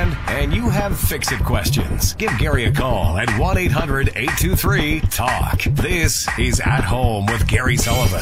broadband and you have fix-it questions, give Gary a call at 1-800-823-TALK. This is At Home with Gary Sullivan.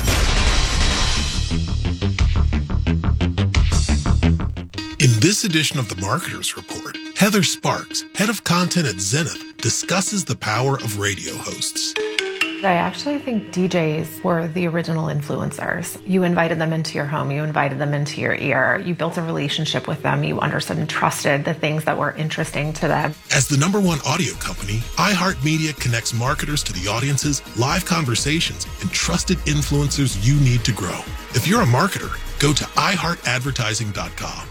In this edition of the Marketers Report, Heather Sparks, head of content at Zenith, discusses the power of radio hosts. I actually think DJs were the original influencers. You invited them into your home, you invited them into your ear, you built a relationship with them, you understood and trusted the things that were interesting to them. As the #1 audio company, iHeartMedia connects marketers to the audiences, live conversations, and trusted influencers you need to grow. If you're a marketer, go to iHeartAdvertising.com.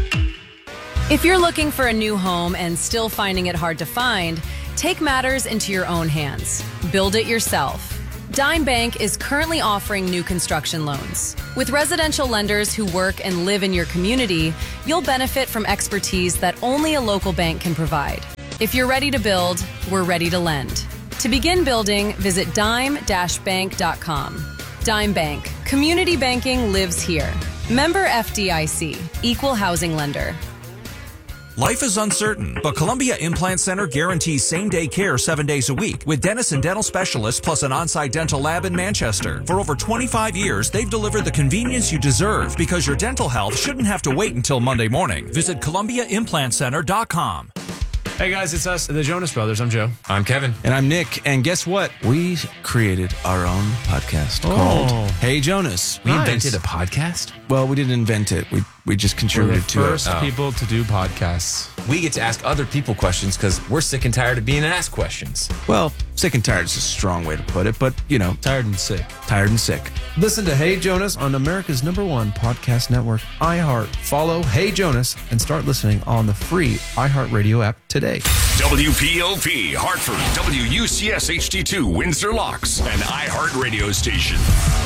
If you're looking for a new home and still finding it hard to find, take matters into your own hands. Build it yourself. Dime Bank is currently offering new construction loans. With residential lenders who work and live in your community, you'll benefit from expertise that only a local bank can provide. If you're ready to build, we're ready to lend. To begin building, visit dime-bank.com. Dime Bank. Community banking lives here. Member FDIC. Equal housing lender. Life is uncertain, but Columbia Implant Center guarantees same-day care 7 days a week with dentists and dental specialists plus an on-site dental lab in Manchester. For over 25 years, they've delivered the convenience you deserve because your dental health shouldn't have to wait until Monday morning. Visit ColumbiaImplantCenter.com. Hey guys, it's us, the Jonas Brothers. I'm Joe. I'm Kevin. And I'm Nick. And guess what? We created our own podcast called Hey Jonas. We invented a podcast? Well, we didn't invent it. We just contributed to it. We're the first people to do podcasts. We get to ask other people questions because we're sick and tired of being asked questions. Well, sick and tired is a strong way to put it, but, you know. Tired and sick. Tired and sick. Listen to Hey Jonas on America's #1 podcast network, iHeart. Follow Hey Jonas and start listening on the free iHeartRadio app today. WPOP Hartford, WUCS HD2 Windsor Locks, an iHeart radio station.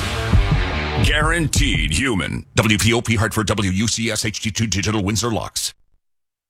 Guaranteed human. WPOP Hartford, WUCS HD2 Digital Windsor Locks.